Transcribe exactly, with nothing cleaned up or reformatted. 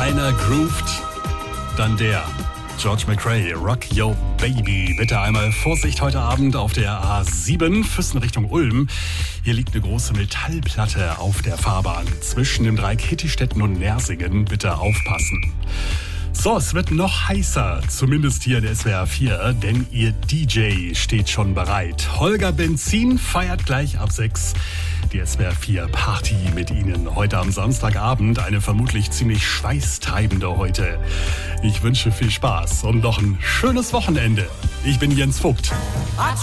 einer grooved, dann der. George McRae, Rock Your Baby. Bitte einmal Vorsicht heute Abend auf der A sieben, Füssen Richtung Ulm. Hier liegt eine große Metallplatte auf der Fahrbahn. Zwischen dem Dreieck Hittistetten und Nersingen. Bitte aufpassen. So, es wird noch heißer, zumindest hier in der S W R vier, denn ihr D J steht schon bereit. Holger Benzin feiert gleich ab sechs die S W R vier Party mit Ihnen. Heute am Samstagabend eine vermutlich ziemlich schweißtreibende heute. Ich wünsche viel Spaß und noch ein schönes Wochenende. Ich bin Jens Vogt.